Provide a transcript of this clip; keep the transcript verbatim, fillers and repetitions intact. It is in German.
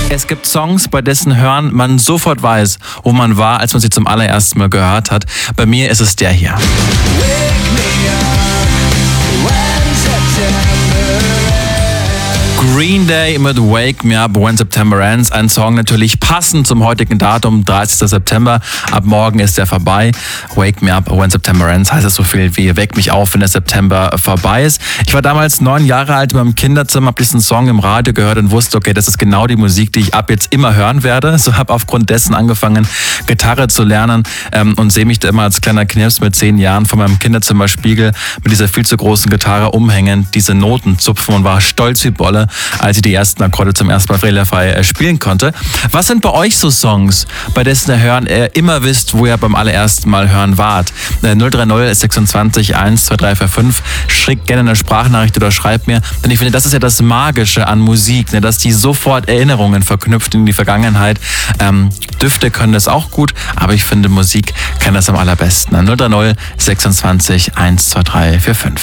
Es gibt Songs, bei dessen Hören man sofort weiß, wo man war, als man sie zum allerersten Mal gehört hat. Bei mir ist es der hier. Green Day mit Wake Me Up When September Ends. Ein Song natürlich passend zum heutigen Datum, dreißigsten September. Ab morgen ist der vorbei. Wake Me Up When September Ends heißt es so viel wie Weck mich auf, wenn der September vorbei ist. Ich war damals neun Jahre alt in meinem Kinderzimmer, habe diesen Song im Radio gehört und wusste, okay, das ist genau die Musik, die ich ab jetzt immer hören werde. So habe aufgrund dessen angefangen, Gitarre zu lernen ähm, und sehe mich da immer als kleiner Knirps mit zehn Jahren vor meinem Kinderzimmerspiegel mit dieser viel zu großen Gitarre umhängen, diese Noten zupfen und war stolz wie Bolle, als ich die ersten Akkorde zum ersten Mal fehlerfrei spielen konnte. Was sind bei euch so Songs, bei dessen ihr hören ihr immer wisst, wo ihr beim allerersten Mal hören wart? null drei null sechsundzwanzig eins zwei drei vier fünf. Schickt gerne eine Sprachnachricht oder schreibt mir, denn ich finde, das ist ja das Magische an Musik, ne, dass die sofort Erinnerungen verknüpft in die Vergangenheit. Ähm, Düfte können das auch gut, aber ich finde, Musik kann das am allerbesten. null drei null sechsundzwanzig eins zwei drei vier fünf.